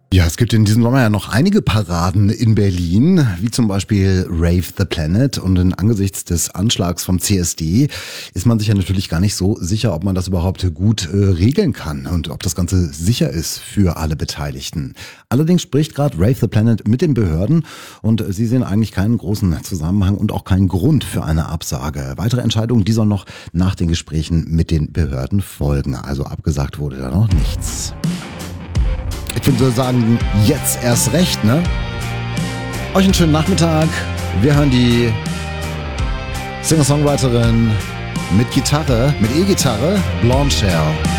Ja, es gibt in diesem Sommer ja noch einige Paraden in Berlin, wie zum Beispiel Rave the Planet. Und angesichts des Anschlags vom CSD ist man sich ja natürlich gar nicht so sicher, ob man das überhaupt gut regeln kann und ob das Ganze sicher ist für alle Beteiligten. Allerdings spricht gerade Rave the Planet mit den Behörden und sie sehen eigentlich keinen großen Zusammenhang und auch keinen Grund für eine Absage. Weitere Entscheidungen, die sollen noch nach den Gesprächen mit den Behörden folgen. Also abgesagt wurde da noch nichts. Ich würde sagen, jetzt erst recht, ne? Euch einen schönen Nachmittag. Wir hören die Singer-Songwriterin mit Gitarre, mit E-Gitarre, Blonde Shell.